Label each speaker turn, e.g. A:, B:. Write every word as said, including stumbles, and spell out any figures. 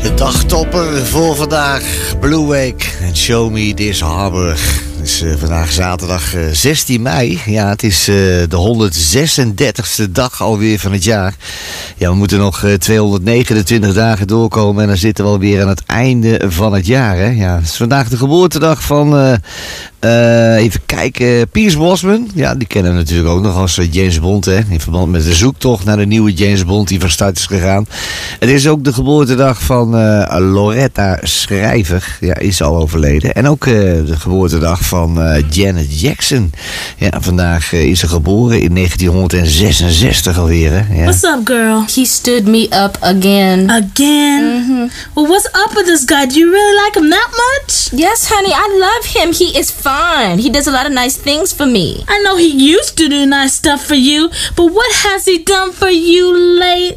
A: De dagtopper voor vandaag, Blue Wake en Show Me This Harbor. Het is uh, vandaag zaterdag uh, zestien mei. Ja, het is uh, de honderdzesendertigste dag alweer van het jaar. Ja, we moeten nog uh, tweehonderdnegenentwintig dagen doorkomen en dan zitten we alweer aan het einde van het jaar. Hè? Ja, het is vandaag de geboortedag van, uh, uh, even kijken, Pierce Brosnan. Ja, die kennen we natuurlijk ook nog als uh, James Bond, hè? In verband met de zoektocht naar de nieuwe James Bond die van start is gegaan. Het is ook de geboortedag van uh, Loretta Schrijver. Ja, is al overleden. En ook uh, de geboortedag van uh, Janet Jackson. Ja, vandaag uh, is ze geboren in negentienhonderdzesenzestig alweer. Hè? Ja.
B: What's up, girl?
C: He stood me up again.
B: Again?
C: Mm-hmm.
B: Well, what's up with this guy? Do you really like him that much?
C: Yes, honey, I love him. He is fine. He does a lot of nice things for me.
B: I know he used to do nice stuff for you, but what has he done for you lately?